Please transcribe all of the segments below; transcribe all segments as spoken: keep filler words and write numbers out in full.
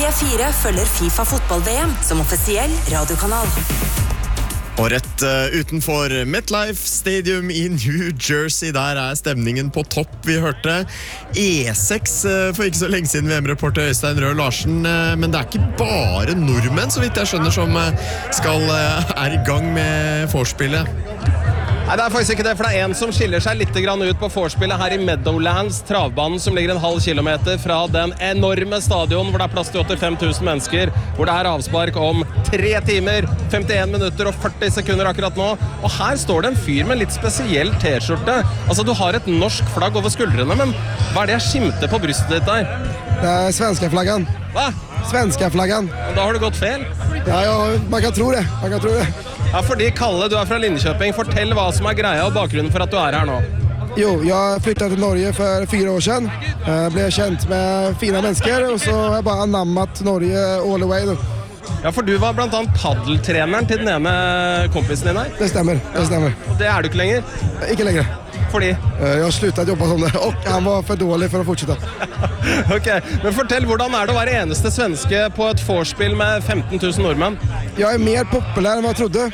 P fire følger FIFA fotball-V M som offisiell radiokanal. Og rett uh, utenfor MetLife Stadium i New Jersey, der er stemningen på topp. Vi hørte E seks uh, for ikke så lenge siden, V M-reporter Øystein Røe Larsen, uh, men det er ikke bare nordmenn, så vidt jeg skjønner, som uh, skal, uh, er i gang med vorspielet. Nei, det er faktisk ikke det, for det er en som skiller seg litt grann ut på vorspielet her i Meadowlands, travbanen som ligger en halv kilometer fra den enorme stadion hvor det er plass til åttifem tusen mennesker, hvor det er avspark om tre timer, femtien minutter og førti sekunder akkurat nå. Og her står det en fyr med litt spesiell t-skjorte. Altså, du har et norsk flagg over skuldrene, men hva er det jeg skimter på brystet ditt der? Det er svenska flaggan. Hva? Svenska flaggan. Da har du gått fel. Ja, ja, man kan tro det. Man kan tro det. Ja, fordi Kalle, du er fra Linköping. Fortell hva som er greia og bakgrunnen for at du er her nå. Jo, jeg flyttet til Norge for fire år siden. Jeg ble kjent med fine mennesker, og så har jeg bare anammet Norge all the way. Ja, for du var blant annet paddeltreneren til den ene kompisen din her. Det stemmer, det stemmer. Og det er du ikke lenger? Ikke lenger. Fordi? Jeg har sluttet jobbe som det, og han var for dårlig for å fortsette. Ok, men fortell, hvordan er det å være eneste svenske på et vorspiel med femten tusen nordmenn? Jeg er mer populær enn hva jeg trodde.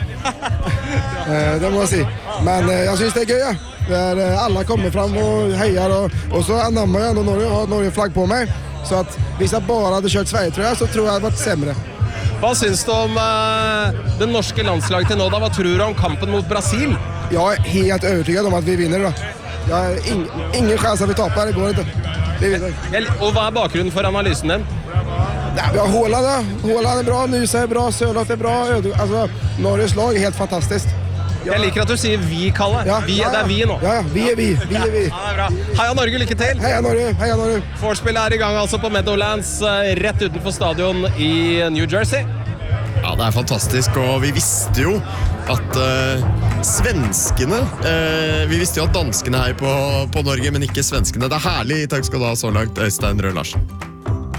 Det må jeg si. Men jeg synes det er gøy, ja. Der alle kommer fram og heier, og, og så anammer jeg Norge og har Norge flagg på meg. Så at hvis jeg bare hadde kjørt Sverige, tror jeg, så tror jeg det hadde vært semre. Hva synes du om uh, det norske landslaget til nå da? Hva tror du om kampen mot Brasil? Jeg er helt overtygget om at vi vinner da. Jeg har ing, ingen chans at vi taper, det går ikke. Vi vinner. Jeg, og hva er bakgrunnen for analysen din? Ja, vi har Haaland, da. Haaland er bra, Nusa er bra, Sørloth er bra. Altså, Norges lag er helt fantastisk. Ja. Jeg liker at du sier vi, Kalle. Ja, vi, ja, ja. Det er vi nå. Ja, ja, vi er vi. Vi er vi. Ja, det er bra. Heia Norge, lykke til! Heia Norge, heia Norge. Vorspielet er i gang altså på Meadowlands, rett utenfor stadion i New Jersey. Ja, det er fantastisk, og vi visste jo at uh, svenskene, uh, vi visste jo at danskene er på, på Norge, men ikke svenskene. Det er herlig, takk skal du ha så langt, Øystein Røe Larsen.